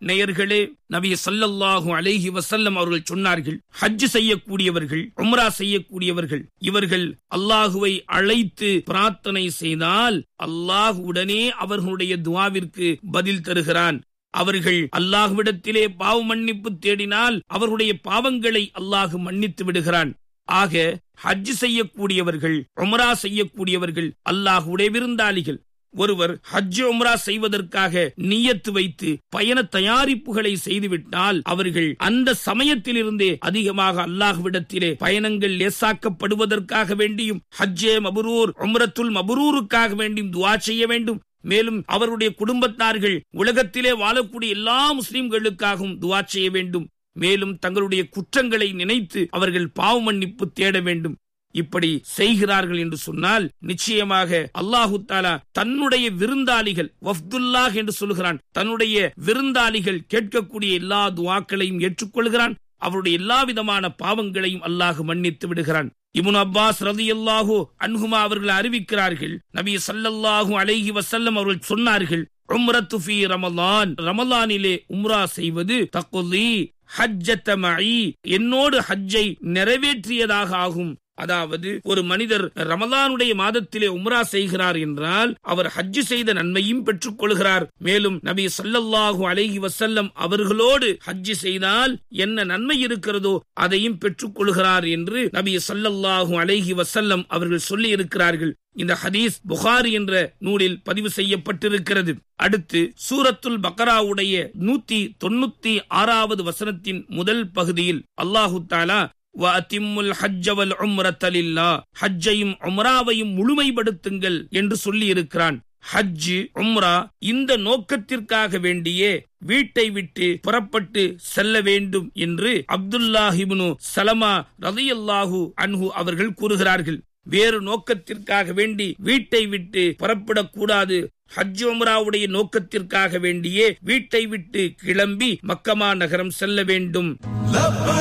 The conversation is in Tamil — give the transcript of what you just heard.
நேயர்களே, நபி ஸல்லல்லாஹு அலைஹி வஸல்லம் அவர்கள் சொன்னார்கள், ஹஜ் செய்யக்கூடியவர்கள், உம்ரா செய்யக்கூடியவர்கள், இவர்கள் அல்லாஹுவை அழைத்து பிரார்த்தனை செய்தால் அல்லாஹ் உடனே அவர்களுடைய துஆவிற்கு பதில் தருகிறான். அவர்கள் அல்லாஹ்விடத்திலே பாவ மன்னிப்பு தேடினால் அவர்களுடைய பாவங்களை அல்லாஹ் மன்னித்து விடுகிறான். ஆக ஹஜ் செய்யக்கூடியவர்கள், உம்ரா செய்யக்கூடியவர்கள் அல்லாஹ்வுடைய விருந்தாளிகள். ஒருவர் ஹஜ் உம்ரா செய்வதற்காக நியத்து வைத்து பயண தயாரிப்புகளை செய்துவிட்டால் அவர்கள் அந்த சமயத்திலிருந்தே அதிகமாக அல்லாஹ்விடத்திலே பயணங்கள் லேசாக்கப்படுவதற்காக வேண்டியும், ஹஜ்ஜே மபரூர், உம்ரத்துல் மபரூருக்காக வேண்டியும் துஆ செய்ய வேண்டும். மேலும் அவருடைய குடும்பத்தார்கள், உலகத்திலே வாழக்கூடிய எல்லா முஸ்லிம்களுக்காகவும் துஆ செய்ய வேண்டும். மேலும் தங்களுடைய குற்றங்களை நினைத்து அவர்கள் பாவ மன்னிப்பு தேட வேண்டும். இப்படி செய்கிறார்கள் என்று சொன்னால் நிச்சயமாக அல்லாஹு தஆலா தன்னுடைய விருந்தாளிகள், வஃப்துல்லாஹ் என்று சொல்கிறான், தன்னுடைய விருந்தாளிகள் கேட்கக்கூடிய எல்லா துஆக்களையும் ஏற்றுக்கொள்கிறான். அவருடைய எல்லா விதமான பாவங்களையும் அல்லாஹ் மன்னித்து விடுகிறான். இப்னு அப்பாஸ் ரலியல்லாஹு அன்ஹுமா அவர்கள் அறிவிக்கிறார்கள், நபி ஸல்லல்லாஹு அலைஹி வஸல்லம் அவர்கள் சொன்னார்கள், உம்ரத்து ஃபீ ரமலான், ரமலானிலே உம்ரா செய்வது தக்லி ஹஜ்ஜத மஇ, என்னோடு ஹஜ்ஜை நிறைவேற்றியதாக ஆகும். அதாவது ஒரு மனிதர் ரமலானுடைய மாதத்திலே உம்ரா செய்கிறார் என்றால் அவர் ஹஜ் செய்த நன்மையும் பெற்றுக் கொள்கிறார். மேலும் நபி ஸல்லல்லாஹு அலைஹி வஸல்லம் அவர்களோடு ஹஜ் செய்தால் என்ன நன்மை இருக்கிறதோ அதையும் பெற்றுக் கொள்கிறார் என்று நபி ஸல்லல்லாஹு அலைஹி வஸல்லம் அவர்கள் சொல்லி இருக்கிறார்கள். இந்த ஹதீஸ் புகாரி என்ற நூலில் பதிவு செய்யப்பட்டிருக்கிறது. அடுத்து சூரத்துல் பக்ராவுடைய 196வது வசனத்தின் முதல் பகுதியில் அல்லாஹு தஆலா வஅத்திம்முல் ஹஜ்ஜ வல் உம்ரத லில்லாஹ், ஹஜ்ஜையும் உம்ராவையும் முழுமைப்படுத்துங்கள் என்று சொல்லி இருக்கிறான். ஹஜ், உம்ரா இந்த நோக்கத்திற்காக வேண்டியே வீட்டை விட்டு புறப்பட்டு செல்ல வேண்டும் என்று அப்துல்லாஹ் இப்னு சலமா ரலியல்லாஹு அன்ஹு அவர்கள் கூறுகிறார்கள். வேறு நோக்கத்திற்காக வேண்டி வீட்டை விட்டு புறப்படக்கூடாது. ஹஜ் உம்ராவுடைய நோக்கத்திற்காக வேண்டியே வீட்டை விட்டு கிளம்பி மக்கமா நகரம் செல்ல வேண்டும்.